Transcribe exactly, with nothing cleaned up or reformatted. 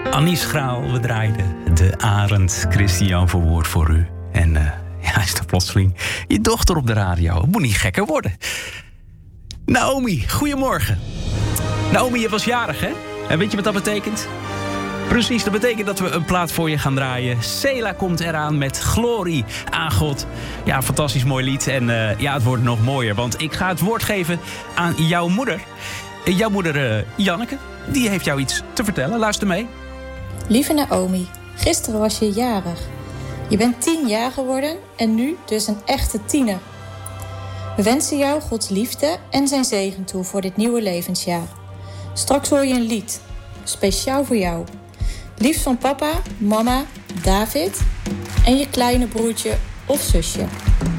Annie Schraal, we draaiden de Arend. Christian Verwoerd voor u. En uh, ja, is er plotseling je dochter op de radio. Het moet niet gekker worden. Naomi, goedemorgen. Naomi, je was jarig, hè? En weet je wat dat betekent? Precies, dat betekent dat we een plaat voor je gaan draaien. Sela komt eraan met Glorie aan God. Ja, fantastisch mooi lied. En uh, ja, het wordt nog mooier, want ik ga het woord geven aan jouw moeder. Jouw moeder uh, Janneke, die heeft jou iets te vertellen. Luister mee. Lieve Naomi, gisteren was je jarig. Je bent tien jaar geworden en nu dus een echte tiener. We wensen jou Gods liefde en zijn zegen toe voor dit nieuwe levensjaar. Straks hoor je een lied, speciaal voor jou. Liefst van papa, mama, David en je kleine broertje of zusje.